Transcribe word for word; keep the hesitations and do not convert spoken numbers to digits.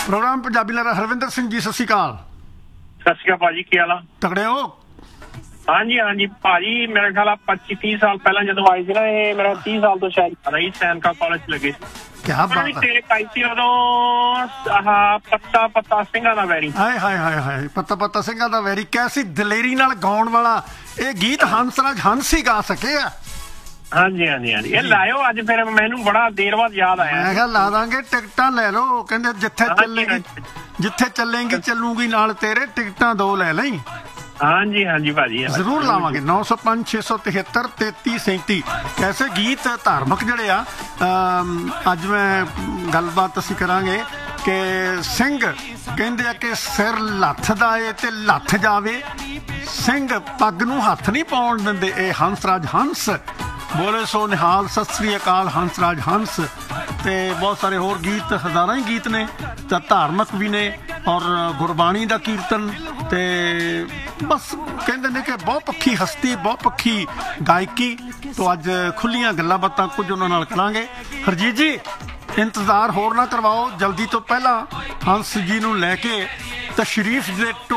Programme Punjabi ਲਹਿਰਾ ਹਰਵਿੰਦਰ ਸਿੰਘ ਜੀ, ਸਤਿ ਸ਼੍ਰੀ ਅਕਾਲ। ਸਤਿ ਸ਼੍ਰੀ ਅਕਾਲ ਭਾਜੀ, ਕੀ ਹਾਲ ਆ? ਤਕੜੇ ਹੋ? ਹਾਂਜੀ ਹਾਂਜੀ ਭਾਜੀ, ਮੇਰਾ ਖਿਆਲ ਆ ਪੱਚੀ ਤੀਹ ਸਾਲ ਪਹਿਲਾਂ ਜਦੋਂ ਆਈ ਸੀ ਨਾ, ਇਹ ਮੇਰਾ ਤੀਹ ਸਾਲ ਤੋਂ ਸ਼ਾਇਦ ਜ਼ਿਆਦਾ ਹੀ ਸੈਨਿਕਾ ਕਾਲਜ ਚ ਲੱਗੇ ਸੀ। ਕਿਆ ਬਾਤ ਹੈ। ਟੇਕ ਆਈ ਸੀ ਉਦੋਂ, ਆਹ ਪੱਤਾ ਪੱਤਾ ਸਿੰਘਾਂ ਦਾ ਵੈਰੀ। ਹਾਏ ਹਾਏ ਹਾਏ ਹਾਏ, ਪੱਤਾ ਪੱਤਾ ਸਿੰਘਾਂ ਦਾ ਵੈਰੀ। ਕੈਸੀ ਦਲੇਰੀ ਨਾਲ ਗਾਉਣ ਵਾਲਾ ਇਹ ਗੀਤ ਹੰਸਰਾਜ ਹੰਸ ਹੀ ਗਾ ਸਕੇ ਆ। ਹਾਂਜੀ ਹਾਂਜੀ ਹਾਂਜੀ, ਇਹ ਲਾਇਓ ਅੱਜ, ਫਿਰ ਮੈਨੂੰ ਬੜਾ ਦੇਰ ਬਾਅਦ ਯਾਦ ਆਇਆ। ਮੈਂ ਕਿਹਾ ਲਾ ਦਾਂਗੇ, ਟਿਕਟਾਂ ਲੈ ਲਓ। ਕਹਿੰਦੇ ਜਿੱਥੇ ਚੱਲੇਗੀ ਜਿੱਥੇ ਚੱਲੇਗੀ ਚੱਲੂਗੀ ਨਾਲ ਤੇਰੇ, ਟਿਕਟਾਂ ਦੋ ਲੈ ਲਈ। ਹਾਂਜੀ ਹਾਂਜੀ ਭਾਜੀ, ਜ਼ਰੂਰ ਲਾਵਾਂਗੇ। ਨੌ ਸੌ ਪੰਜ ਛੇ ਸੌ ਤਿਹੱਤਰ ਤੇਤੀ ਸੈਂਤੀ ਐਸੇ ਗੀਤ ਧਾਰਮਿਕ ਜਿਹੜੇ ਆ। ਅੱਜ ਮੈਂ ਗੱਲਬਾਤ ਅਸੀਂ ਕਰਾਂਗੇ ਕਿ ਸਿੰਘ ਕਹਿੰਦੇ ਆ ਕਿ ਸਿਰ ਲੱਥਦਾ ਏ ਤੇ ਲੱਥ ਜਾਵੇ, ਸਿੰਘ ਪੱਗ ਨੂੰ ਹੱਥ ਨਹੀਂ ਪਾਉਣ ਦਿੰਦੇ। ਇਹ ਹੰਸਰਾਜ ਹੰਸ ਬੋਲੇ ਸੋ ਨਿਹਾਲ, ਸਤਿ ਸ੍ਰੀ ਅਕਾਲ ਹੰਸਰਾਜ ਹੰਸ। ਤੇ ਬਹੁਤ ਸਾਰੇ ਹੋਰ ਗੀਤ, ਹਜ਼ਾਰਾਂ ਹੀ ਗੀਤ ਨੇ ਤਾਂ ਧਾਰਮਿਕ ਵੀ ਨੇ, ਔਰ ਗੁਰਬਾਣੀ ਦਾ ਕੀਰਤਨ। ਤੇ ਬਸ ਕਹਿੰਦੇ ਨੇ ਕਿ ਬਹੁਤ ਪੱਖੀ ਹਸਤੀ, ਬਹੁਤ ਪੱਖੀ ਗਾਇਕੀ। ਤੋਂ ਅੱਜ ਖੁੱਲੀਆਂ ਗੱਲਾਂ ਬਾਤਾਂ ਕੁਝ ਉਹਨਾਂ ਨਾਲ ਕਰਾਂਗੇ। ਹਰਜੀਤ ਜੀ, ਇੰਤਜ਼ਾਰ ਹੋਰ ਨਾ ਕਰਵਾਓ, ਜਲਦੀ ਤੋਂ ਪਹਿਲਾਂ ਹੰਸ ਜੀ ਨੂੰ ਲੈ ਕੇ ਤਸ਼ਰੀਫ ਦੇ